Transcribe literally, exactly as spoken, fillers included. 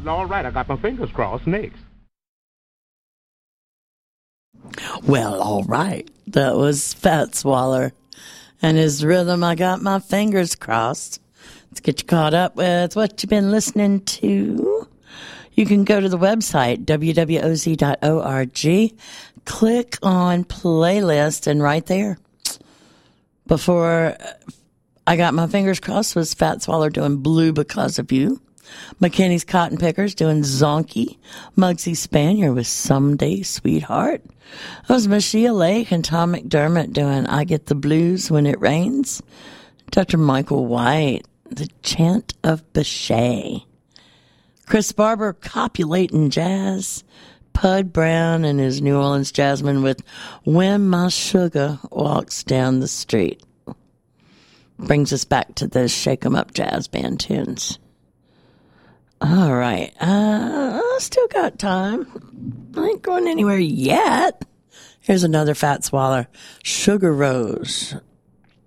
all right. I got my fingers crossed. Next. Well, all right. That was Fat Swaller and his rhythm. I got my fingers crossed. Let's get you caught up with what you've been listening to. You can go to the website, w w o z dot org. Click on playlist, and right there, before I got my fingers crossed, was Fat Swaller doing Blue Because of You. McKinney's Cotton Pickers doing Zonky. Muggsy Spanier with Someday Sweetheart. That was Machia Lake and Tom McDermott doing I Get the Blues When It Rains. Doctor Michael White, The Chant of Bechet. Chris Barber, Copulating Jazz. Pud Brown and his New Orleans Jazzmen with When My Sugar Walks Down the Street. Brings us back to the Shake 'em Up Jazz Band tunes. All right. Uh, I still got time. I ain't going anywhere yet. Here's another Fat Swaller. Sugar Rose